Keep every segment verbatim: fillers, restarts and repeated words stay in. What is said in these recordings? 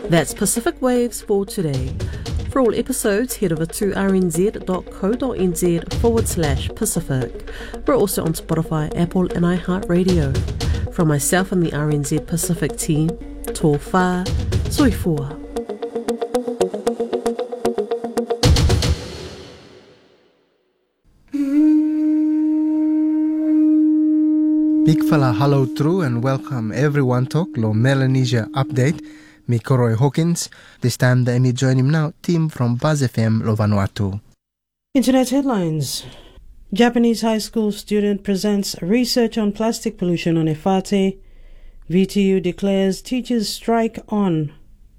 That's Pacific Waves for today. For all episodes, head over to rnz.co.nz forward slash Pacific. We're also on Spotify, Apple and iHeartRadio. From myself and the R N Z Pacific team, tō whā, soifua. Big fella hello true and welcome everyone talk lo Melanesia update. Me Koroi Hawkins. This time the me join him now team from Buzz F M lo Vanuatu. Internet headlines. Japanese high school student presents research on plastic pollution on Efate. V T U declares teachers strike on.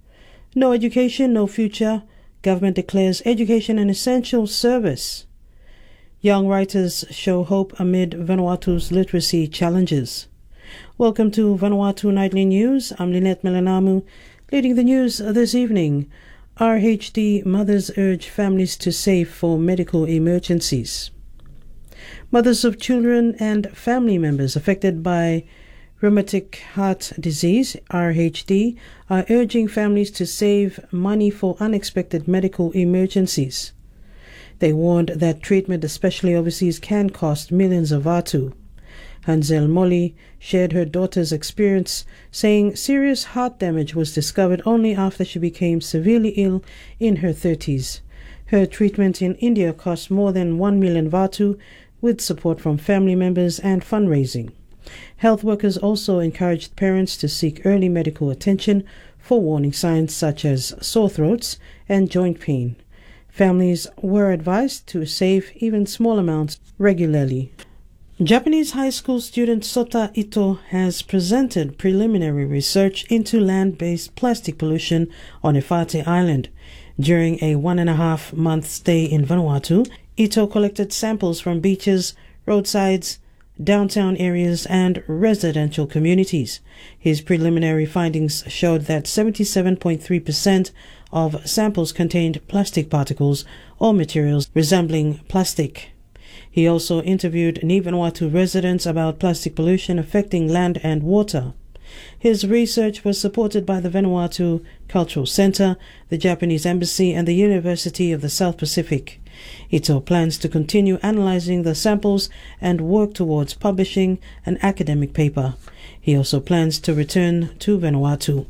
No education, no future. Government declares education an essential service. Young writers show hope amid Vanuatu's literacy challenges. Welcome to Vanuatu Nightly News. I'm Lynette Melanamu, leading the news this evening. R H D mothers urge families to save for medical emergencies. Mothers of children and family members affected by rheumatic heart disease, R H D, are urging families to save money for unexpected medical emergencies. They warned that treatment, especially overseas, can cost millions of vatu. Hansel Molly shared her daughter's experience, saying serious heart damage was discovered only after she became severely ill in her thirties. Her treatment in India cost more than one million vatu, with support from family members and fundraising. Health workers also encouraged parents to seek early medical attention for warning signs such as sore throats and joint pain. Families were advised to save even small amounts regularly. Japanese high school student Sota Ito has presented preliminary research into land-based plastic pollution on Efate Island. During a one and a half month stay in Vanuatu, Ito collected samples from beaches, roadsides, downtown areas and residential communities. His preliminary findings showed that seventy-seven point three percent of samples contained plastic particles or materials resembling plastic. He also interviewed Ni Vanuatu residents about plastic pollution affecting land and water. His research was supported by the Vanuatu Cultural Center, the Japanese Embassy and the University of the South Pacific. Ito plans to continue analyzing the samples and work towards publishing an academic paper. He also plans to return to Vanuatu.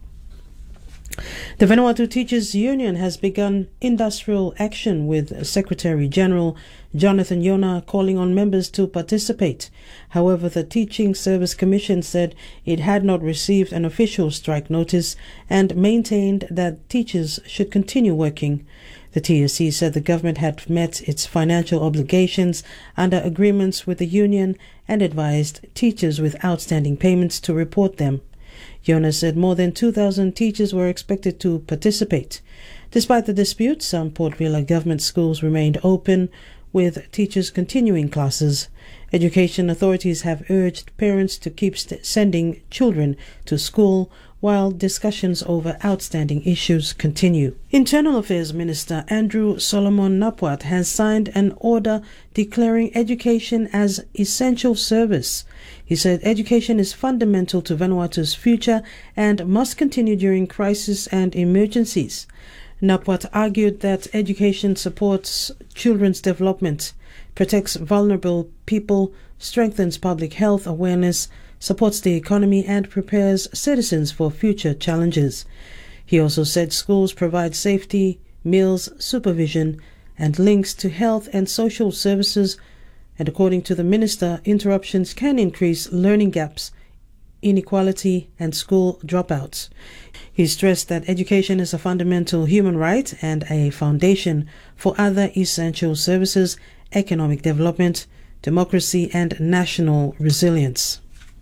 The Vanuatu Teachers Union has begun industrial action with Secretary General Jonathan Yona calling on members to participate. However, the Teaching Service Commission said it had not received an official strike notice and maintained that teachers should continue working. The T S C said the government had met its financial obligations under agreements with the union and advised teachers with outstanding payments to report them. Yona said more than two thousand teachers were expected to participate. Despite the dispute, some Port Vila government schools remained open, with teachers continuing classes. Education authorities have urged parents to keep st- sending children to school while discussions over outstanding issues continue. Internal Affairs Minister Andrew Solomon Napwat has signed an order declaring education as essential service. He said education is fundamental to Vanuatu's future and must continue during crises and emergencies. Napwat argued that education supports children's development, protects vulnerable people, strengthens public health awareness, supports the economy and prepares citizens for future challenges. He also said schools provide safety, meals, supervision, and links to health and social services, and according to the minister, interruptions can increase learning gaps, inequality, and school dropouts. He stressed that education is a fundamental human right and a foundation for other essential services, economic development, democracy, and national resilience.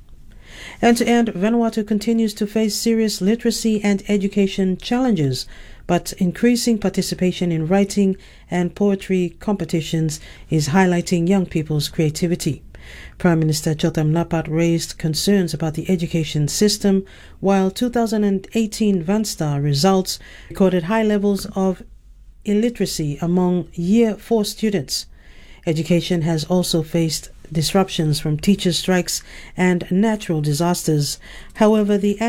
End to end, Vanuatu continues to face serious literacy and education challenges, but increasing participation in writing and poetry competitions is highlighting young people's creativity. Prime Minister Jotham Napat raised concerns about the education system, while two thousand eighteen VanStar results recorded high levels of illiteracy among Year four students. Education has also faced disruptions from teacher strikes and natural disasters. However, the